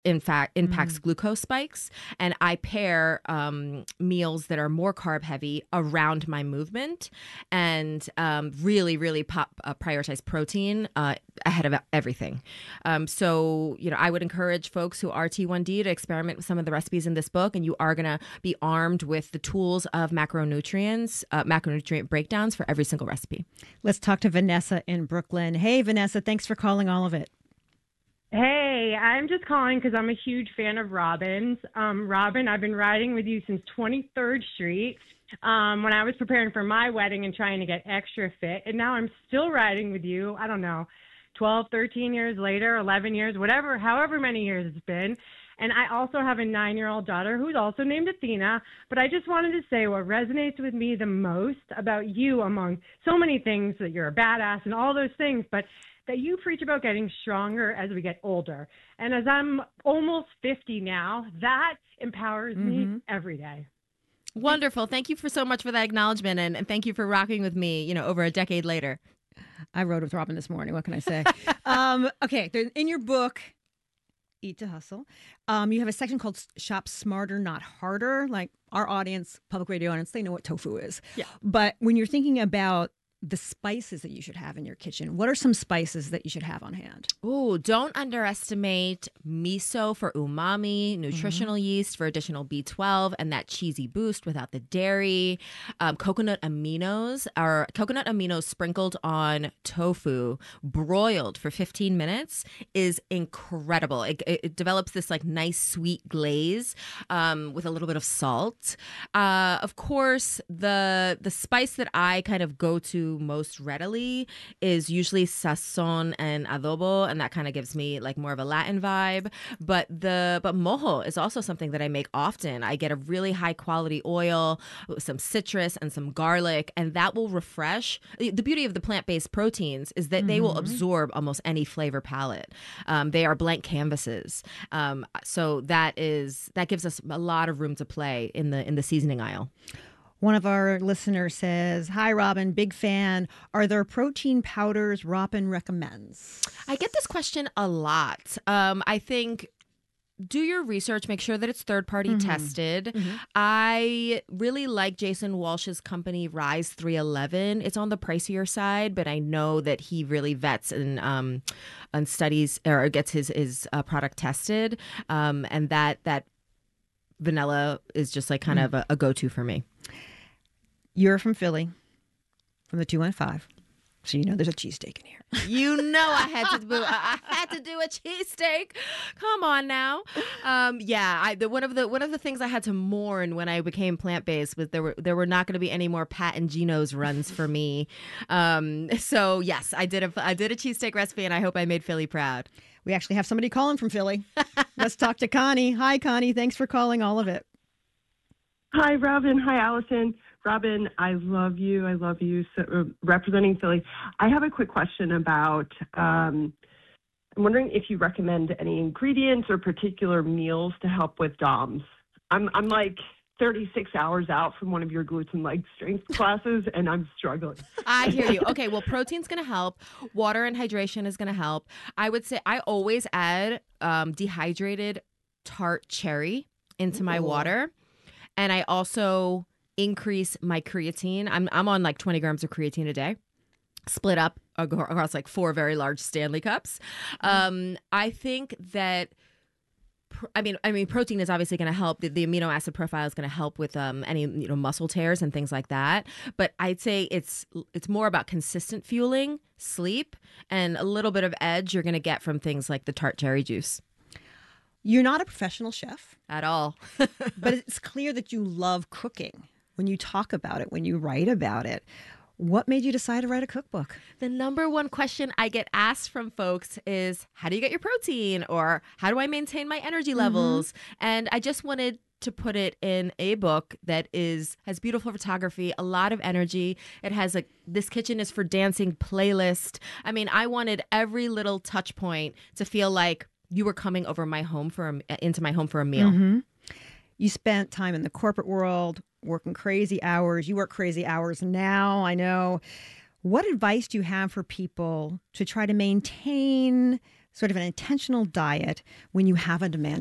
in fact impacts glucose spikes, and I pair meals that are more carb heavy around my movement, and really prioritize protein ahead of everything. So I would encourage folks who are T1D to experiment with some of the recipes in this book, and you are going to be armed with the tools of macronutrient breakdowns for every single recipe. Let's talk to Vanessa in Brooklyn. Hey, Vanessa, thanks for calling All of It. Hey, I'm just calling because I'm a huge fan of Robin's. Robin, I've been riding with you since 23rd Street when I was preparing for my wedding and trying to get extra fit. And now I'm still riding with you, I don't know, 12, 13 years later, 11 years, whatever, however many years it's been. And I also have a 9-year-old daughter who's also named Athena. But I just wanted to say what resonates with me the most about you, among so many things, that you're a badass and all those things, but that you preach about getting stronger as we get older. And as I'm almost 50 now, that empowers me every day. Wonderful. Thank you so much for that acknowledgement. And thank you for rocking with me, over a decade later. I rode with Robin this morning. What can I say? Okay. In your book, Eat to Hustle, you have a section called Shop Smarter, Not Harder. Like our audience, public radio audience, they know what tofu is. Yeah. But when you're thinking about the spices that you should have in your kitchen, what are some spices that you should have on hand? Oh, don't underestimate miso for umami, nutritional yeast for additional B12, and that cheesy boost without the dairy. Coconut aminos sprinkled on tofu, broiled for 15 minutes is incredible. It develops this like nice sweet glaze with a little bit of salt. Of course, the spice that I kind of go to most readily is usually sazon and adobo, and that kind of gives me like more of a Latin vibe. But mojo is also something that I make often. I get a really high quality oil with some citrus and some garlic, and that will refresh. The beauty of the plant-based proteins is that they will absorb almost any flavor palette. They are blank canvases. So that gives us a lot of room to play in the seasoning aisle. One of our listeners says, "Hi, Robin, big fan. Are there protein powders Robin recommends?" I get this question a lot. I think do your research, make sure that it's third-party tested. I really like Jason Walsh's company, Rise 311. It's on the pricier side, but I know that he really vets and studies or gets his product tested. And that vanilla is just like kind of a go-to for me. You're from Philly, from the 215. So there's a cheesesteak in here. I had to do a cheesesteak. Come on now. One of the things I had to mourn when I became plant-based was there were not going to be any more Pat and Gino's runs for me. So yes, I did a cheesesteak recipe, and I hope I made Philly proud. We actually have somebody calling from Philly. Let's talk to Connie. Hi, Connie. Thanks for calling All of It. Hi, Robin. Hi, Allison. Robin, I love you. I love you representing Philly. I have a quick question about, I'm wondering if you recommend any ingredients or particular meals to help with DOMS. I'm like 36 hours out from one of your glutes and leg strength classes, and I'm struggling. I hear you. Okay, well, protein's going to help. Water and hydration is going to help. I would say I always add dehydrated tart cherry into my water. And I also increase my creatine. I'm on like 20 grams of creatine a day, split up across like 4 very large Stanley cups. I think that, protein is obviously going to help. The amino acid profile is going to help with any muscle tears and things like that. But I'd say it's more about consistent fueling, sleep, and a little bit of edge you're going to get from things like the tart cherry juice. You're not a professional chef. At all. But it's clear that you love cooking when you talk about it, when you write about it. What made you decide to write a cookbook? The number one question I get asked from folks is, how do you get your protein? Or how do I maintain my energy levels? And I just wanted to put it in a book that has beautiful photography, a lot of energy. It has This Kitchen is for Dancing playlist. I wanted every little touch point to feel like you were coming over into my home for a meal. You spent time in the corporate world, working crazy hours. You work crazy hours now, I know. What advice do you have for people to try to maintain sort of an intentional diet when you have a demand